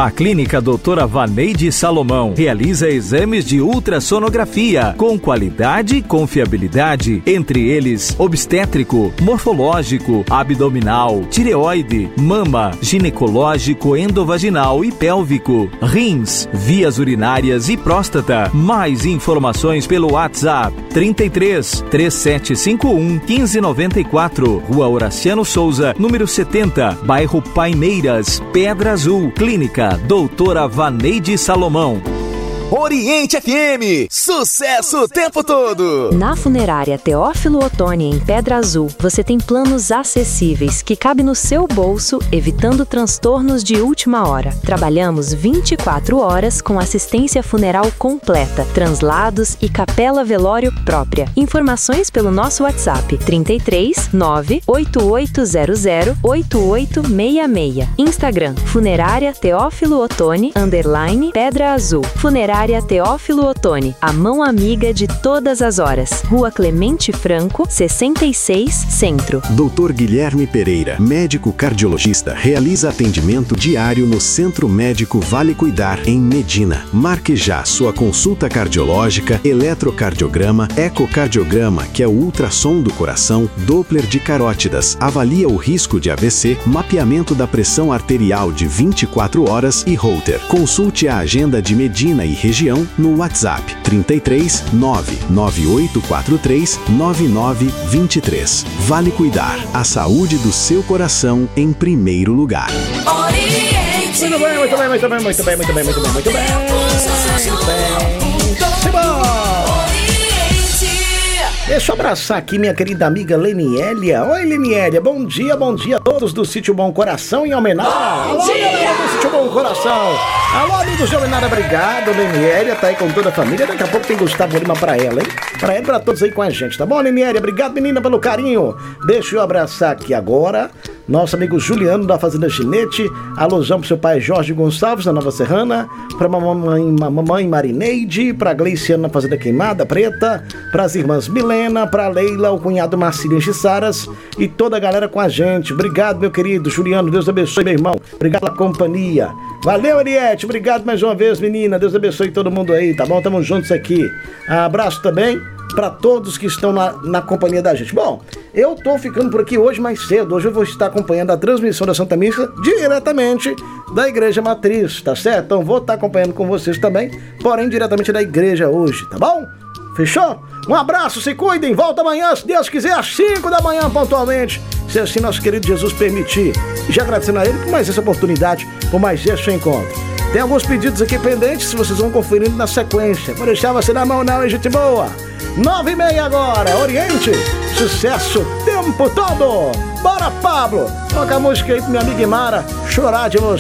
A Clínica Doutora Vaneide Salomão realiza exames de ultrassonografia com qualidade e confiabilidade, entre eles obstétrico, morfológico, abdominal, tireoide, mama, ginecológico, endovaginal e pélvico, rins, vias urinárias e próstata. Mais informações pelo WhatsApp 33 3751 1594, Rua Horaciano Souza, número 70, bairro Paineiras, Pedra Azul. Clínica Doutora Vaneide Salomão. Oriente FM, sucesso o tempo todo! Na Funerária Teófilo Otoni, em Pedra Azul, você tem planos acessíveis que cabem no seu bolso, evitando transtornos de última hora. Trabalhamos 24 horas com assistência funeral completa, translados e capela velório própria. Informações pelo nosso WhatsApp 33 98800 8866. Instagram Funerária Teófilo Otoni _Pedra Azul. Funerária Teófilo Otoni, a mão amiga de todas as horas. Rua Clemente Franco, 66, Centro. Dr. Guilherme Pereira, médico cardiologista, realiza atendimento diário no Centro Médico Vale Cuidar, em Medina. Marque já sua consulta cardiológica, eletrocardiograma, ecocardiograma, que é o ultrassom do coração, Doppler de carótidas, avalia o risco de AVC, mapeamento da pressão arterial de 24 horas e Holter. Consulte a agenda de Medina e região no WhatsApp 33 99843 9923. Vale Cuidar, a saúde do seu coração em primeiro lugar. Muito bem, muito bem, muito bem, muito bem, muito bem, muito bem, muito bem. Deixa eu abraçar aqui minha querida amiga Leniélia. Oi, Leniélia, bom dia a todos do Sítio Bom Coração em homenagem. Alô, galera do Sítio Bom Coração. Alô, amigos de homenagem, obrigado. Leniélia tá aí com toda a família. Daqui a pouco tem Gustavo Lima pra ela, hein? Pra ela e pra todos aí com a gente, tá bom, Leniélia? Obrigado, menina, pelo carinho. Deixa eu abraçar aqui agora nosso amigo Juliano da Fazenda Ginete. Alusão pro seu pai Jorge Gonçalves da Nova Serrana, pra mamãe Marineide, pra Gleiciano na Fazenda Queimada Preta, pras irmãs Milena, pra Leila, o cunhado Marcílio Saras e toda a galera com a gente. Obrigado, meu querido Juliano, Deus abençoe, meu irmão. Obrigado pela companhia. Valeu, Ariete, obrigado mais uma vez, menina. Deus abençoe todo mundo aí, tá bom? Tamo juntos aqui. Abraço também para todos que estão na companhia da gente. Bom, eu tô ficando por aqui hoje mais cedo. Hoje eu vou estar acompanhando a transmissão da Santa Missa diretamente da Igreja Matriz, tá certo? Então vou estar acompanhando com vocês também, porém diretamente da igreja hoje, tá bom? Fechou? Um abraço, se cuidem, volta amanhã, se Deus quiser, às 5 da manhã pontualmente, se assim nosso querido Jesus permitir. E já agradecendo a Ele por mais essa oportunidade, por mais esse encontro. Tem alguns pedidos aqui pendentes, se vocês vão conferindo na sequência. Vou deixar você na mão não, hein, gente boa? 9h30 agora, Oriente, sucesso o tempo todo. Bora, Pablo, toca a música aí pra minha amiga Imara, Chorar de Emoção.